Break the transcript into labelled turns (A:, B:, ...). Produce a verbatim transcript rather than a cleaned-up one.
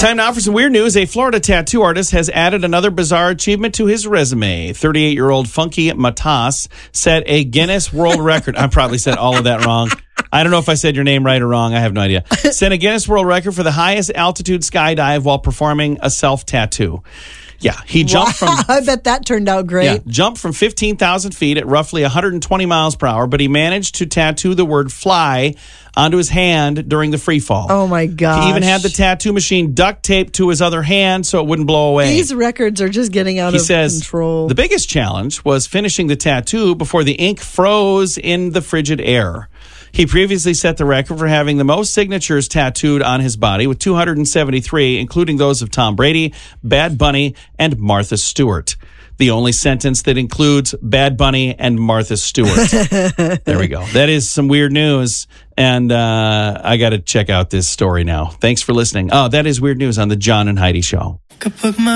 A: Time now for some weird news. A Florida tattoo artist has added another bizarre achievement to his resume. thirty-eight-year-old Funky Matas set a Guinness World Record. I probably said all of that wrong. I don't know if I said your name right or wrong. I have no idea. Set a Guinness World Record for the highest altitude skydive while performing a self-tattoo. Yeah, he jumped
B: wow,
A: from...
B: I bet that turned out great.
A: Yeah, jumped from fifteen thousand feet at roughly one hundred twenty miles per hour, but he managed to tattoo the word fly onto his hand during the free fall.
B: Oh, my gosh.
A: He even had the tattoo machine duct taped to his other hand so it wouldn't blow away.
B: These records are just getting out
A: he
B: of
A: says,
B: control.
A: The biggest challenge was finishing the tattoo before the ink froze in the frigid air. He previously set the record for having the most signatures tattooed on his body with two hundred seventy-three, including those of Tom Brady, Bad Bunny, and Martha Stewart. The only sentence that includes Bad Bunny and Martha Stewart. There we go. That is some weird news, and uh, I got to check out this story now. Thanks for listening. Oh, that is weird news on the John and Heidi Show.